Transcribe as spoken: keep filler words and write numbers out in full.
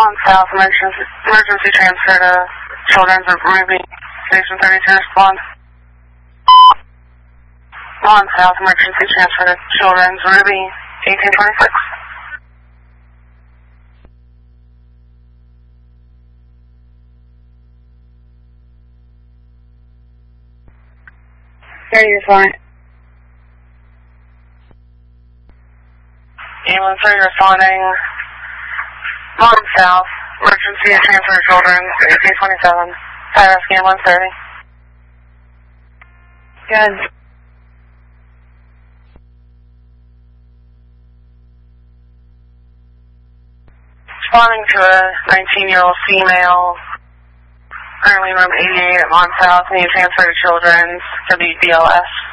Lawn South, emergency, emergency transfer to Children's of Ruby, Station thirty-two, respond. Lawn South, emergency transfer to Children's, Ruby, eighteen twenty-six. Ready to respond. Ambulance three responding. Lawn South, emergency transfer to Children's, eighteen twenty-seven. High risk ambulance thirty. Good. Responding to a nineteen-year-old female, currently room eighty-eight at Lawn South, need transfer to Children's, W B L S.